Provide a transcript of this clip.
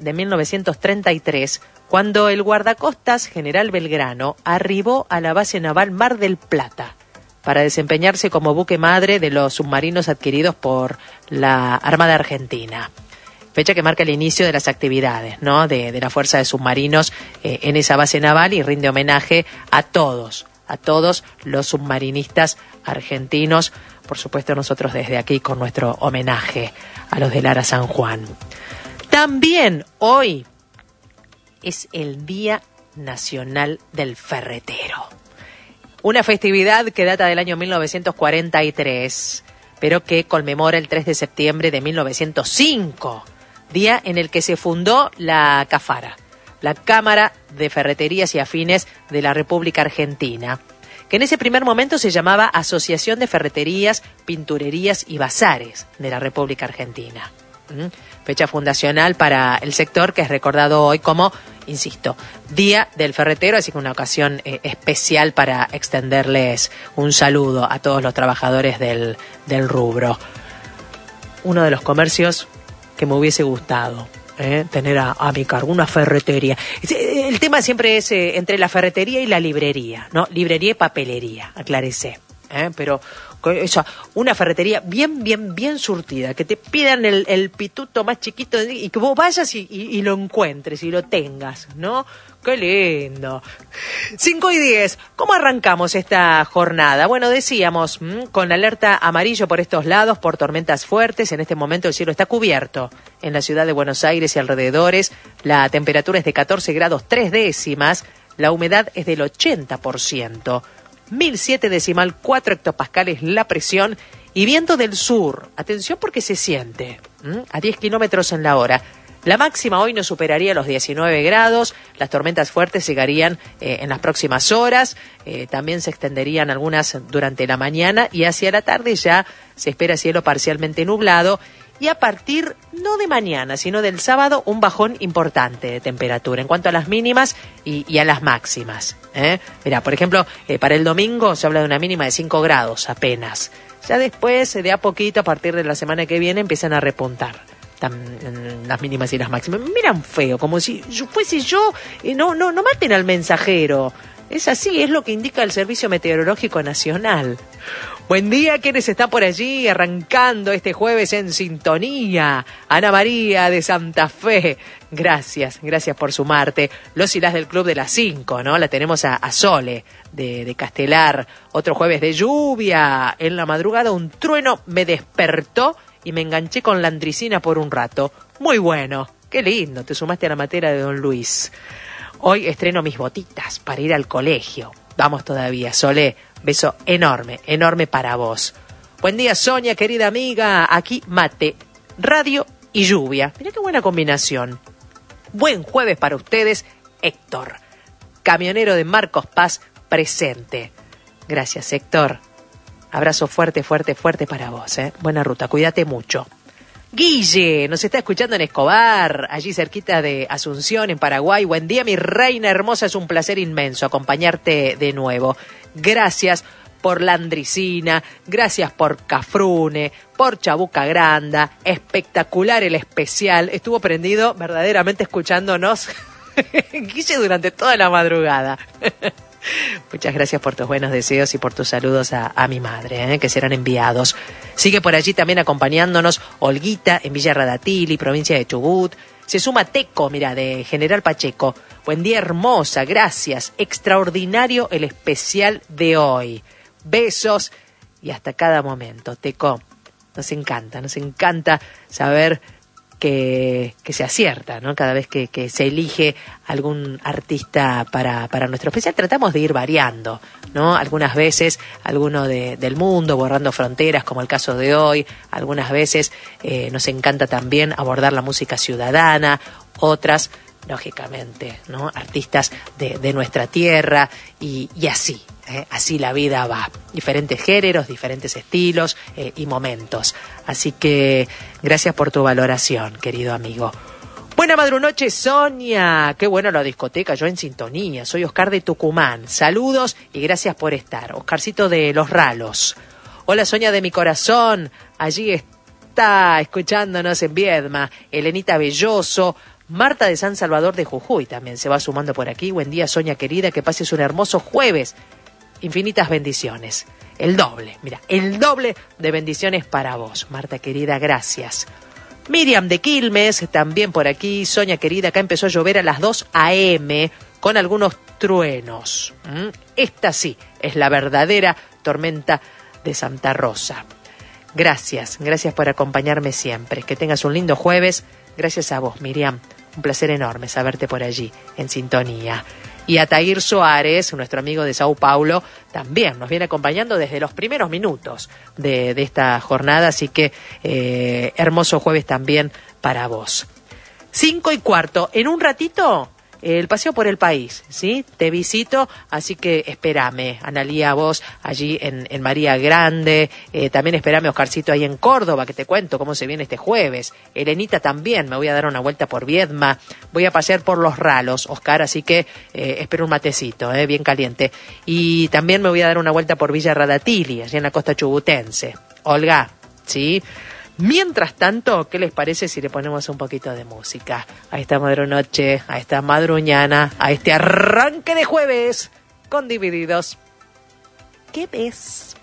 de 1933, cuando el guardacostas General Belgrano arribó a la base naval Mar del Plata para desempeñarse como buque madre de los submarinos adquiridos por la Armada Argentina. Fecha que marca el inicio de las actividades, ¿no?, de la Fuerza de Submarinos en esa base naval, y rinde homenaje a todos los submarinistas argentinos. Por supuesto, nosotros desde aquí con nuestro homenaje a los de Lara San Juan. También hoy es el Día Nacional del Ferretero. Una festividad que data del año 1943, pero que conmemora el 3 de septiembre de 1905, día en el que se fundó la CAFARA, la Cámara de Ferreterías y Afines de la República Argentina, que en ese primer momento se llamaba Asociación de Ferreterías, Pinturerías y Bazares de la República Argentina. Fecha fundacional para el sector, que es recordado hoy como, insisto, Día del Ferretero, así que una ocasión especial para extenderles un saludo a todos los trabajadores del rubro. Uno de los comercios que me hubiese gustado tener a mi cargo, una ferretería. El tema siempre es entre la ferretería y la librería, ¿no? Librería y papelería, aclárense. Pero una ferretería bien surtida, que te pidan el pituto más chiquito y que vos vayas y lo encuentres y lo tengas, ¿no? ¡Qué lindo! 5:10, ¿cómo arrancamos esta jornada? Bueno, decíamos, con alerta amarillo por estos lados, por tormentas fuertes. En este momento el cielo está cubierto en la ciudad de Buenos Aires y alrededores. La temperatura es de 14 grados 3 décimas, la humedad es del 80%. 1007,4 hectopascales la presión y viento del sur. Atención porque se siente a 10 kilómetros en la hora. La máxima hoy no superaría los 19 grados. Las tormentas fuertes llegarían en las próximas horas. También se extenderían algunas durante la mañana y hacia la tarde ya se espera cielo parcialmente nublado. Y a partir, no de mañana, sino del sábado, un bajón importante de temperatura en cuanto a las mínimas y a las máximas. Mirá, por ejemplo, para el domingo se habla de una mínima de 5 grados apenas. Ya después, de a poquito, a partir de la semana que viene, empiezan a repuntar las mínimas y las máximas. Me miran feo, como si fuese yo. No maten al mensajero. Es así, es lo que indica el Servicio Meteorológico Nacional. Buen día, quienes están por allí arrancando este jueves en sintonía. Ana María de Santa Fe, gracias por sumarte. Los y las del Club de las 5, ¿no? La tenemos a Sole de Castelar. Otro jueves de lluvia. En la madrugada un trueno me despertó y me enganché con la andricina por un rato. Muy bueno, qué lindo, te sumaste a la materia de Don Luis. Hoy estreno mis botitas para ir al colegio. Vamos todavía, Solé. Beso enorme para vos. Buen día, Sonia, querida amiga. Aquí mate, radio y lluvia. Mirá qué buena combinación. Buen jueves para ustedes, Héctor, camionero de Marcos Paz, presente. Gracias, Héctor. Abrazo fuerte para vos. Buena ruta, cuídate mucho. Guille, nos está escuchando en Escobar, allí cerquita de Asunción, en Paraguay. Buen día, mi reina hermosa, es un placer inmenso acompañarte de nuevo. Gracias por la andricina, gracias por Cafrune, por Chabuca Granda, espectacular el especial. Estuvo prendido verdaderamente escuchándonos Guille durante toda la madrugada. Muchas gracias por tus buenos deseos y por tus saludos a mi madre, que serán enviados. Sigue por allí también acompañándonos Olguita en Villa Radatili, provincia de Chubut. Se suma Teco, mira, de General Pacheco. Buen día, hermosa, gracias. Extraordinario el especial de hoy. Besos y hasta cada momento. Teco, nos encanta saber que se acierta, ¿no? Cada vez que se elige algún artista para nuestro especial, tratamos de ir variando, ¿no? Algunas veces alguno del mundo, borrando fronteras, como el caso de hoy. Algunas veces nos encanta también abordar la música ciudadana, otras, lógicamente, ¿no? Artistas de nuestra tierra y así. Así la vida va. Diferentes géneros, diferentes estilos y momentos. Así que gracias por tu valoración, querido amigo. Buena madrunoche, Sonia. Qué bueno la discoteca, yo en sintonía. Soy Oscar de Tucumán. Saludos y gracias por estar. Oscarcito de Los Ralos. Hola, Sonia de mi corazón. Allí está escuchándonos en Viedma. Elenita Belloso. Marta de San Salvador de Jujuy también se va sumando por aquí. Buen día, Sonia querida, que pases un hermoso jueves. Infinitas bendiciones. El doble de bendiciones para vos. Marta querida, gracias. Miriam de Quilmes, también por aquí. Sonia querida, acá empezó a llover a las 2 a.m. con algunos truenos. Esta sí es la verdadera tormenta de Santa Rosa. Gracias por acompañarme siempre. Que tengas un lindo jueves. Gracias a vos, Miriam. Un placer enorme saberte por allí, en sintonía. Y Ataír Suárez, nuestro amigo de Sao Paulo, también nos viene acompañando desde los primeros minutos de esta jornada, así que hermoso jueves también para vos. 5:15, en un ratito, el paseo por el país, ¿sí? Te visito, así que espérame, Analía, vos allí en María Grande, también espérame, Oscarcito, ahí en Córdoba, que te cuento cómo se viene este jueves. Elenita también, me voy a dar una vuelta por Viedma, voy a pasear por Los Ralos, Oscar, así que espero un matecito, bien caliente. Y también me voy a dar una vuelta por Villa Radatili, allí en la costa chubutense. Olga, ¿sí? Mientras tanto, ¿qué les parece si le ponemos un poquito de música a esta madrunoche, a esta madruñana, a este arranque de jueves con Divididos? ¿Qué ves?